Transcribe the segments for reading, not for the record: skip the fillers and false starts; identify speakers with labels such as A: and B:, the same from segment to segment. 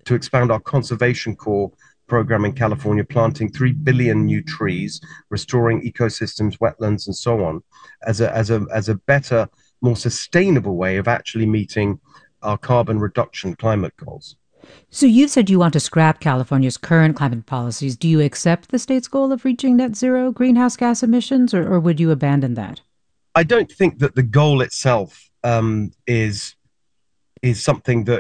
A: to expand our conservation corps program in California, planting 3 billion new trees, restoring ecosystems, wetlands, and so on, as a better, more sustainable way of actually meeting our carbon reduction climate goals.
B: So you said you want to scrap California's current climate policies. Do you accept the state's goal of reaching net zero greenhouse gas emissions, or would you abandon that?
A: I don't think that the goal itself is something that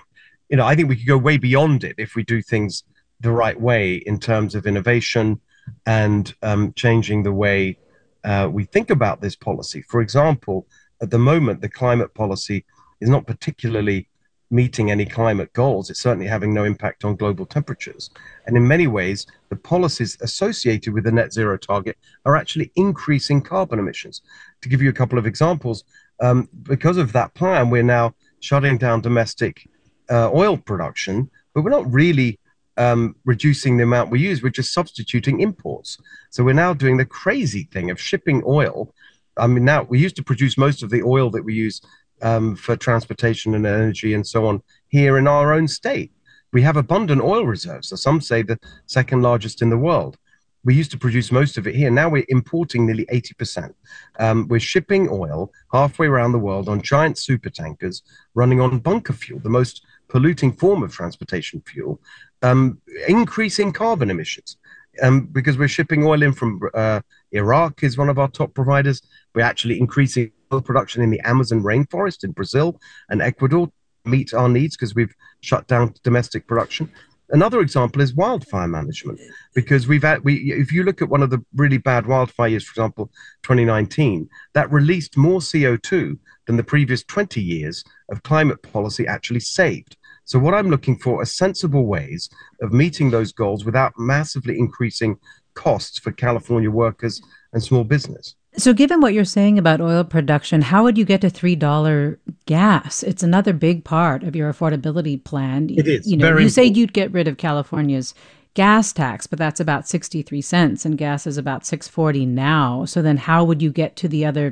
A: I think we could go way beyond it if we do things the right way in terms of innovation and changing the way we think about this policy. For example, at the moment, the climate policy is not particularly meeting any climate goals. It's certainly having no impact on global temperatures. And in many ways, the policies associated with the net zero target are actually increasing carbon emissions. To give you a couple of examples, because of that plan, we're now shutting down domestic oil production, but we're not really reducing the amount we use. We're just substituting imports. So we're now doing the crazy thing of shipping oil. I mean, now we used to produce most of the oil that we use for transportation and energy and so on here in our own state. We have abundant oil reserves. So some say the second largest in the world. We used to produce most of it here. Now we're importing nearly 80%. We're shipping oil halfway around the world on giant super tankers running on bunker fuel, the most polluting form of transportation fuel, increasing carbon emissions. Because we're shipping oil in from Iraq is one of our top providers. We're actually increasing oil production in the Amazon rainforest in Brazil and Ecuador to meet our needs because we've shut down domestic production. Another example is wildfire management, because if you look at one of the really bad wildfire years, for example, 2019, that released more CO2 than the previous 20 years of climate policy actually saved. So what I'm looking for are sensible ways of meeting those goals without massively increasing costs for California workers and small business.
B: So, given what you're saying about oil production, how would you get to $3 gas? It's another big part of your affordability plan.
A: It is
B: You know,
A: very
B: you say
A: important.
B: you'd get rid of California's gas tax, but that's about 63 cents and gas is about 6.40 now. So then how would you get to the other,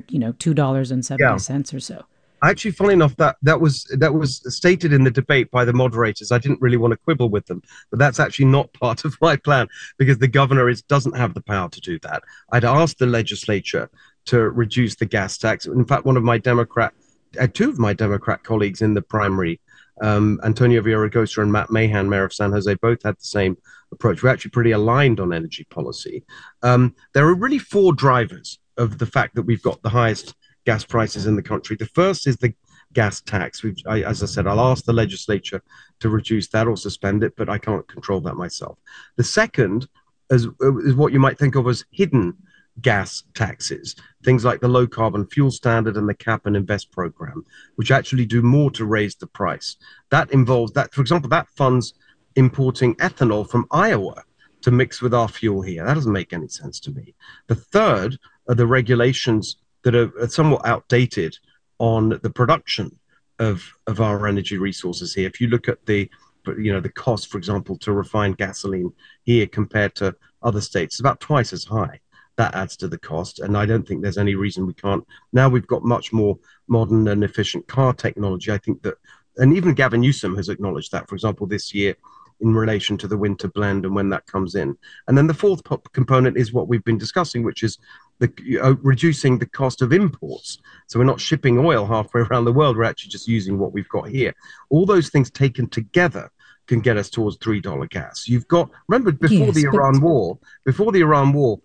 A: Yeah.
B: $2.70 or so?
A: Actually, funny enough, that was stated in the debate by the moderators. I didn't really want to quibble with them, but that's actually not part of my plan because the governor doesn't have the power to do that. I'd asked the legislature to reduce the gas tax. In fact, two of my Democrat colleagues in the primary, Antonio Villaraigosa and Matt Mahan, mayor of San Jose, both had the same approach. We're actually pretty aligned on energy policy. There are really four drivers of the fact that we've got the highest gas prices in the country. The first is the gas tax. As I said, I'll ask the legislature to reduce that or suspend it, but I can't control that myself. The second is what you might think of as hidden gas taxes, things like the low carbon fuel standard and the cap and invest program, which actually do more to raise the price. That involves that, for example, that funds importing ethanol from Iowa to mix with our fuel here. That doesn't make any sense to me. The third are the regulations that are somewhat outdated on the production of our energy resources here. If you look at the cost, for example, to refine gasoline here compared to other states, it's about twice as high. That adds to the cost, and I don't think there's any reason we can't. Now we've got much more modern and efficient car technology. I think that, and even Gavin Newsom has acknowledged that, for example, this year in relation to the winter blend and when that comes in. And then the fourth component is what we've been discussing, which is reducing the cost of imports. So we're not shipping oil halfway around the world. We're actually just using what we've got here. All those things taken together can get us towards $3 gas. You've got, remember,
B: Yes, but
A: before the Iran war,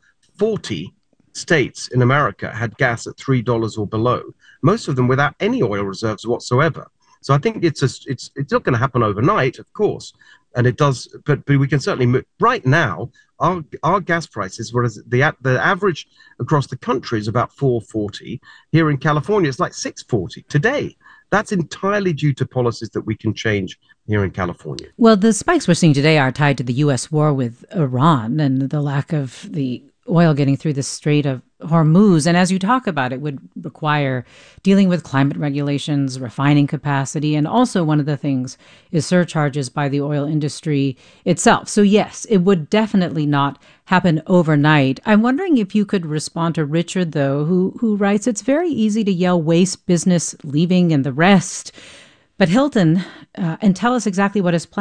A: 40 states in America had gas at $3 or below, most of them without any oil reserves whatsoever. So I think it's not going to happen overnight, of course, and it does, but we can certainly move. Right now, our gas prices, whereas the average across the country is about 4.40, here in California it's like 6.40 today. That's entirely due to policies that we can change here in California.
B: well, the spikes we're seeing today are tied to the U.S. war with Iran and the lack of the oil getting through the Strait of Hormuz. And as you talk about, it would require dealing with climate regulations, refining capacity, and also one of the things is surcharges by the oil industry itself. So yes, it would definitely not happen overnight. I'm wondering if you could respond to Richard, though, who writes, it's very easy to yell waste, business, leaving, and the rest. But Hilton, and tell us exactly what his plan